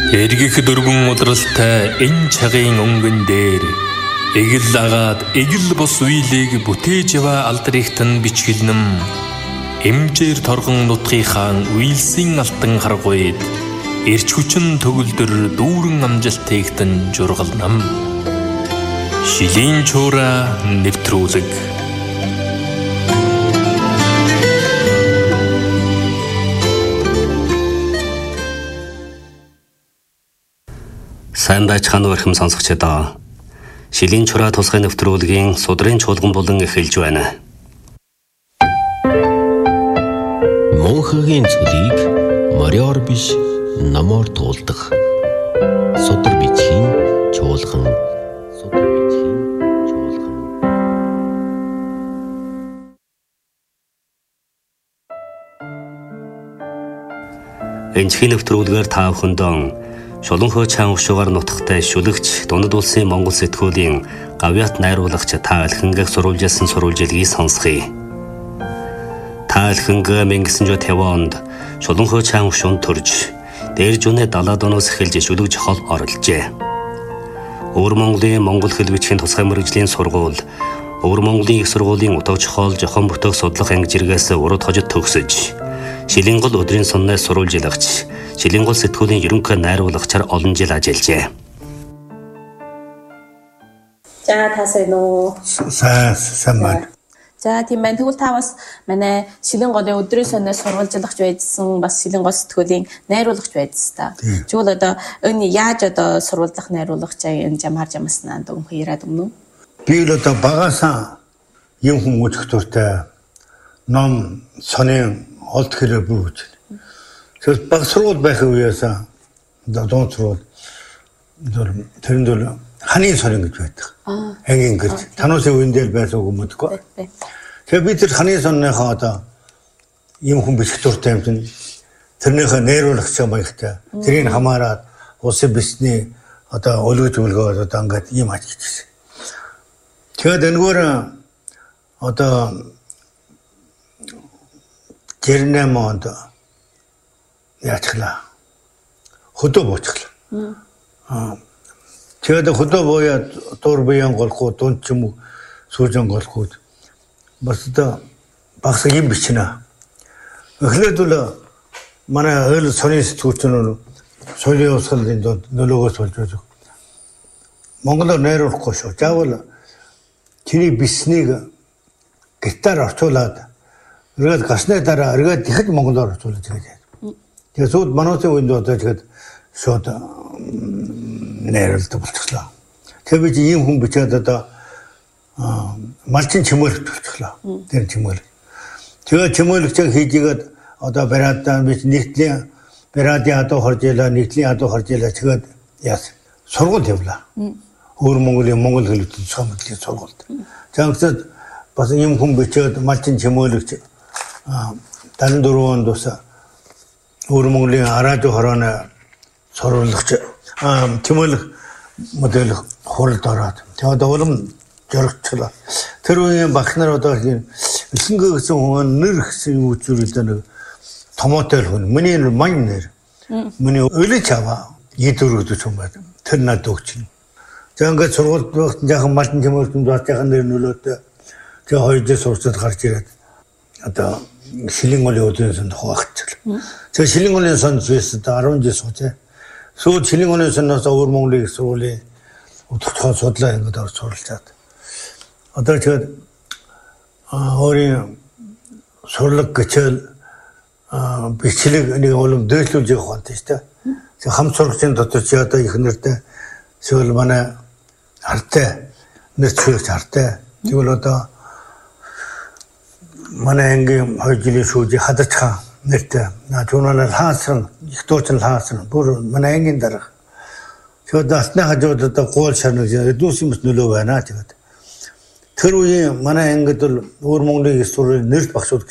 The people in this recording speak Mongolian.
Эргэх дөрвөн удралтай энэ цагийн өнгөн дээр эгэл агаад эгэл бос үеийг бүтээж ява алдрихтан бичгэлнэм эмжээр торгон нутгийнхаа үйлсийн алтан харгуйд эрч хүчин төгөлдөр дүүрэн амжилтыгтан жургалнам шилийн чуура нэвтрүүлэг. Сайн байцгаана уу эрхэм сонсогчдоо. Шилийн чураа тусгай нэвтрүүлгийн судрын чуулган болон эхэлж байна. Монхогийн цөлийг мориор биш номоор туулдаг. Судар бичгийн чуулган. Энэхий нэвтрүүлгээр та бүхэндээ Шулуун хөөцийн ушуугаар нутагтай шүлэгч Дундад улсын Монгол сэтгүүлийн гавьяат найруулагч та Алхангааг сурвалжилсан сурвалжилгийг сонсгоё. Та Алхангаа 1950 онд Шулуун хөөцийн ушуунд төрж, дээрж үнэ 70-аад оноос эхэлж шүлэг жохол оролжээ. Өвөр Монголын монгол хэл бичгийн тусгай мэргэжлийн сургууль, Өвөр Монголын их сургуулийн утга жохол жохон бүтээх судлах анги жиргээс урд хожид төгсөж, Шилийн гол өдрийн сонноос сурвалжилагч, Шилийн гол сэтгүүлийн ерөнхий найруулагчаар олон жил ажиллажээ. За тасаа нөө. Сайн байна. За тийм байна. Тэгвэл та бас манай Шилийн голын өдрийн сонноос сурвалжилагч байдсан, бас Шилийн гол сэтгүүлийн найруулагч байдсан та. Тэгвэл одоо энэ яаж одоо сурвалжлах найруулагч энэ жамаар жамаснаа дөнгө яриад өгнө үү? Би л одоо багасаа юм хүмүүжих дуртай ном сонин олд хэрэг бүгд. Тэгэхээр баг сургууль байх үеэс дунд сургууль тэрэнд бол ханийн сонин гэж байдаг. Ангийн гэрч тануусын үеийн дээр байсан үг мэдгүй. Тэгэхээр би тэр ханийн сонныхоо одоо юм хүн бичих дуртай юм чинь тэрнийхээ найруулагч маягтай. Тэрийг хамаараад улсын бичний одоо өлөг зөвлөгөө одоо ингээд юм ажиллаж. Тэгээд энэгээр одоо 98 онд яачлаа. Хөдөө буучглаа. Тэгээд хөдөө буяад дуур биеийн голхоо дунд ч юм уу сүүжин голхууд бас одоо багс юм бичнэ. Эхлээд бол манай ойл сонин сэтгүүлчнөр соёлын усгалын нөлөөгөөс болж байгаа. Монголоор найруулахгүй шүү. Заавал чиний бичснийг гитар орчуулад эргээд гасны дараа эргээд ихэд монголоор орчуулж байгаа. Тэгээд сууд мануусын үеинд одоо тэгээд шууд найруулдаг болчихлоо. Тэгээд би ийм хүн бичээд одоо малчин чимэөлөгч болчихлоо. Тэр чимэөлөг. Тэгээд чимэөлөгчийг хийжгээд одоо бариадаа би нэгтлийн бариадын адуу харж ялаа, нэгтлийн адуу харж ялаа тэгээд яасан. Сургууль явлаа. Өвөр Монголын монгол хэл тусгай мэргэжлийн сургуульд. Тэгээд бас ийм хүн бичээд малчин чимэөлөгч 74 онд бас Өвөр Монголын Араажуу хорооны сурвалжлагч чимэөлөх модель хуралд ороод тэгээд улам жорогчлоо. Тэр үеийн багш нар одоо Алхангаа гэсэн хүн нэр гэсэн үг зүйлээ нэг томоотой хүн. Миний нэр мань нэр. Миний өлөж аваа идэрэгдэж юм байна. Тэр надад өгч. За ингээд сургуульд багт жаахан малчин чимэөлөнд бас жаахан нэр нөлөөтэй. Тэгээ хоёр жил сурцад гарч ирээд одоо Шилийн голын өдрийн сонд хуваахчлаа. Тэгээ Шилийн голын сонд зүэс 10 жил суужээ. Сууд Шилийн голын сондоос Өвөр Монголын их сургуулийн утгатхоо судлаа ингээд орж суралцаад. Одоо тэгээд өөрийн сурлаг гिचэл бичлэг нэг улам дээшлүүлж явах гэдэг чинь. Тэгээ хам сурагчийн дотор чи одоо их нэртэй эсвэл манай артай нэрчлэгч артай. Тэгвэл одоо манай ангийн 2 жилийн шүүжи Хадарч хаан нэртэй. Түүнээр хаасан, их дуучин хаасан. Бүр манай ангийн дарга. Тэгээд алтны хажууд одоо гуул шарнаг эдүүс юмс нөлөө байна тэгээд. Тэр үеийн манай ангид бол Өвөр Монголын их сургуулийн нэрт багшууд